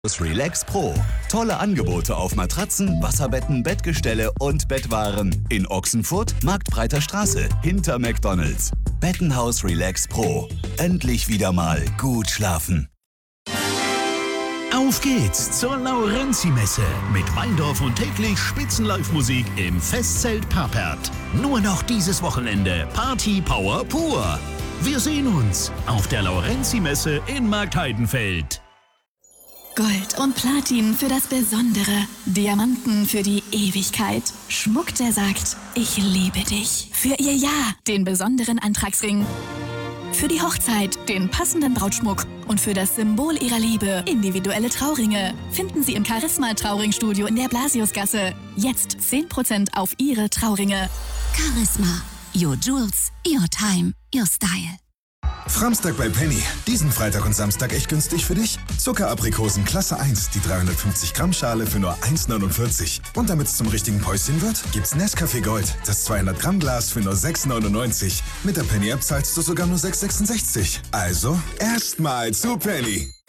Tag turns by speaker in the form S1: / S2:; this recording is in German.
S1: Relax Pro. Tolle Angebote auf Matratzen, Wasserbetten, Bettgestelle und Bettwaren. In Ochsenfurt, Marktbreiter Straße, hinter McDonald's. Bettenhaus Relax Pro. Endlich wieder mal gut schlafen.
S2: Auf geht's zur Laurenzi-Messe mit Weindorf und täglich Spitzenlive-Musik im Festzelt Papert. Nur noch dieses Wochenende Party Power pur. Wir sehen uns auf der Laurenzi-Messe in Marktheidenfeld.
S3: Gold und Platin für das Besondere, Diamanten für die Ewigkeit, Schmuck, der sagt, ich liebe dich. Für ihr Ja, den besonderen Antragsring. Für die Hochzeit, den passenden Brautschmuck und für das Symbol ihrer Liebe, individuelle Trauringe, finden Sie im Charisma Trauringstudio in der Blasiusgasse. Jetzt 10% auf Ihre Trauringe.
S4: Charisma. Your Jewels, your time, your style.
S5: Framstag bei Penny. Diesen Freitag und Samstag echt günstig für dich. Zuckeraprikosen Klasse 1, die 350 Gramm Schale für nur 1,49. Und damit es zum richtigen Päuschen wird, gibt's Nescafé Gold, das 200 Gramm Glas für nur 6,99. Mit der Penny App zahlst du sogar nur 6,66. Also erstmal zu Penny.